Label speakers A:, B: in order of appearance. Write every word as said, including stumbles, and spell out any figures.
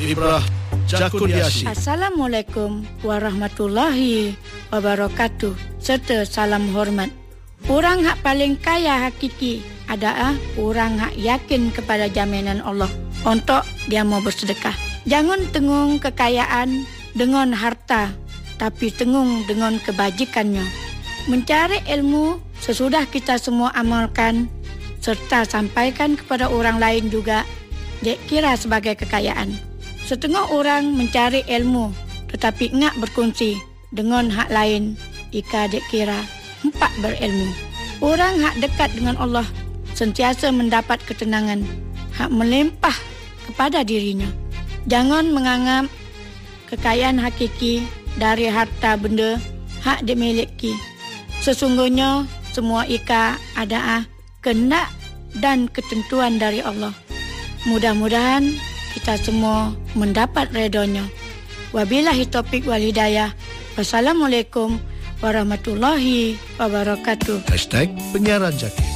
A: Ibrah Jakudiasi.
B: Assalamualaikum warahmatullahi wabarakatuh. Serta salam hormat. Orang hak paling kaya hakiki adalah orang hak yakin kepada jaminan Allah untuk dia mau bersedekah. Jangan tengung kekayaan dengan harta, tapi tengung dengan kebajikannya. Mencari ilmu sesudah kita semua amalkan serta sampaikan kepada orang lain juga dek kira sebagai kekayaan. Setengah orang mencari ilmu tetapi engak berkongsi dengan hak lain ika dek kira empat berilmu. Orang hak dekat dengan Allah sentiasa mendapat ketenangan, hak melimpah kepada dirinya. Jangan menganggap kekayaan hakiki dari harta benda hak dimiliki. Sesungguhnya semua ika adalah kehendak dan ketentuan dari Allah. Mudah-mudahan kita semua mendapat redanya. Wabillahi taufik wal hidayah. Wassalamualaikum warahmatullahi wabarakatuh.
A: Hashtag Penyiaran Zakir.